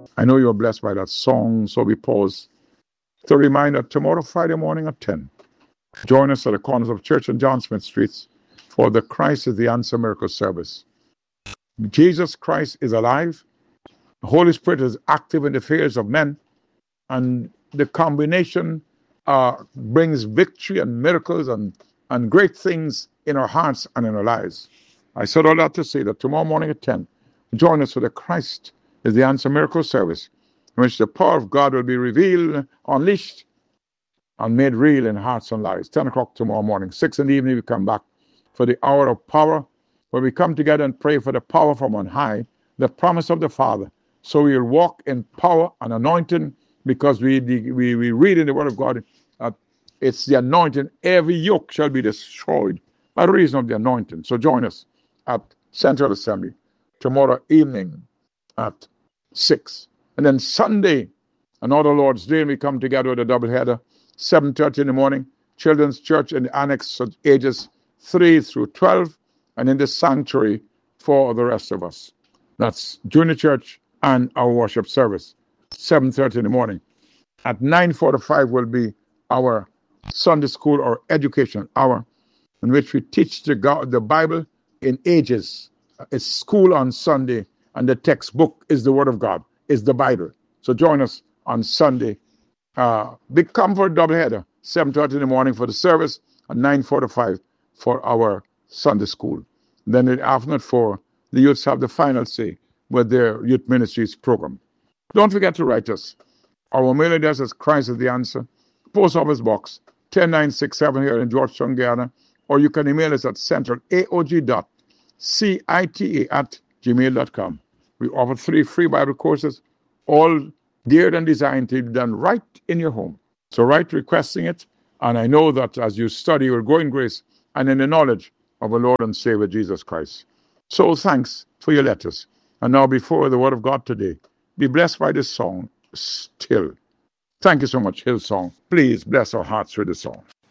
I know you're blessed by that song, so we pause to remind that tomorrow, Friday morning at 10, join us at the corners of Church and John Smith Streets for the Christ is the Answer Miracle service. Jesus Christ is alive. The Holy Spirit is active in the affairs of men, and the combination brings victory and miracles and great things in our hearts and in our lives. I said all that to say that tomorrow morning at 10, join us for the Christ is the Answer Miracle service, in which the power of God will be revealed, unleashed, and made real in hearts and lives. 10 o'clock tomorrow morning. 6 in the evening, we come back for the hour of power, where we come together and pray for the power from on high, the promise of the Father. So we will walk in power and anointing, because we read in the Word of God that it's the anointing. Every yoke shall be destroyed by reason of the anointing. So join us at Central Assembly tomorrow evening at 6. And then Sunday, another Lord's Day, we come together with a doubleheader, 7:30 in the morning, Children's Church in the annex, ages 3 through 12, and in the sanctuary for the rest of us. That's junior church and our worship service, 7:30 in the morning. At 9:45 will be our Sunday school or education hour, in which we teach the Bible in ages. It's school on Sunday, and the textbook is the Word of God, is the Bible. So join us on Sunday. Big comfort doubleheader, 7:30 in the morning for the service, and 9:45 for our Sunday school. Then in the afternoon for the youths have the final say with their youth ministries program. Don't forget to write us. Our mail address is Christ is the Answer, Post Office Box 10967 here in Georgetown, Guyana, or you can email us at centralaog.cita@gmail.com. We offer 3 free Bible courses, all geared and designed to be done right in your home. So write requesting it, and I know that as you study, you will grow in grace and in the knowledge of our Lord and Savior Jesus Christ. So thanks for your letters. And now before the Word of God today, be blessed by this song, Still. Thank you so much, Hillsong. Please bless our hearts with the song.